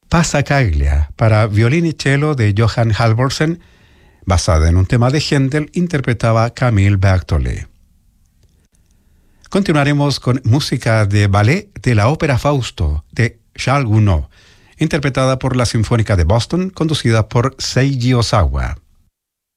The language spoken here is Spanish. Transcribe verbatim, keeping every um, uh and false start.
Passacaglia para violín y cello de Johann Halvorsen, basada en un tema de Händel, interpretaba Camille Berthollet. Continuaremos con música de ballet de la ópera Fausto de Charles Gounod, interpretada por la Sinfónica de Boston, conducida por Seiji Ozawa.